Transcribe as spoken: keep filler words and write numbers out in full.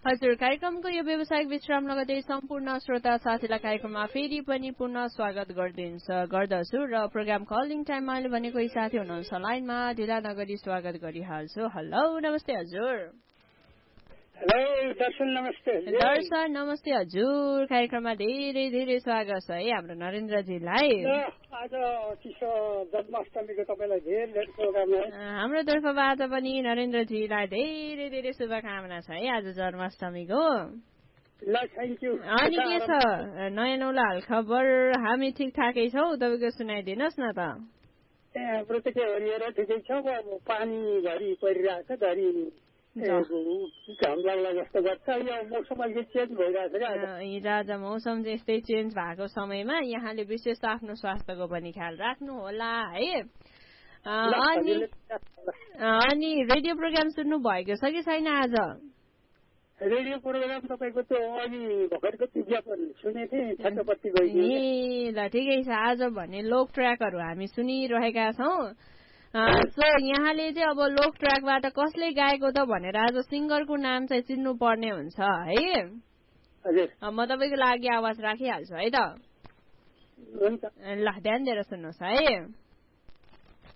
हजुर, कार्यक्रमको यो व्यावसायिक विश्राम लगतै सम्पूर्ण श्रोता साथीलाई कार्यक्रममा फेरि पनि पुनः स्वागत गरिदिन्छ गर्दछु र प्रोग्राम कलिङ टाइममा अहिले भने कोही साथी हुनुहुन्छ लाइनमा, ढिला नगरी स्वागत गरिहाल्छु। हेलो, नमस्ते हजुर। हेलो दर्शन, नमस्ते। दर्शन नमस्ते हजुर, कार्यक्रममा धेरै धेरै स्वागत छ है हाम्रो नरेन्द्रजीलाई। आज चिसो जन्माष्टमीको तपाईँलाई धेरै धेरै शुभकामना। हाम्रो तर्फबाट पनि नरेन्द्रजीलाई धेरै धेरै शुभकामना छ है आज जन्माष्टमीको। ल, थ्याङ्क यू। अनि के छ नयाँ नौला हाल खबर? हामी ठिकठाकै छौँ, तपाईँको सुनाइदिनुहोस् न त। ए हाम्रो त के हो, ठिकै छ। पानी घरि परिरहेको छ, घरि घाम लाग्ला जस्तो गर्छ। यो मौसम अलिकति चेन्ज भइरहेको छ। हिजो आज मौसम यस्तै चेन्ज भएको समयमा यहाँले विशेष आफ्नो स्वास्थ्यको पनि ख्याल राख्नु होला है। अनि अनि रेडियो प्रोग्राम सुन्नु भएको छ कि छैन आज? रेडियो प्रोग्राम तपाईँको त्यो अघि भर्खरको विज्ञापन सुनेको थिएँ, छत्रपति गइदियो। ए ल, ठिकै छ। आज भने लोक ट्र्याकहरू हामी सुनिरहेका छौँ। सो यहाँले चाहिँ अब लोक ट्र्याकबाट कसले गाएको त भनेर आज सिङ्गरको नाम चाहिँ चिन्नु पर्ने हुन्छ है। म तपाईँको लागि आवाज राखिहाल्छु है त। हुन्छ, ल ध्यान दिएर सुन्नुहोस् है।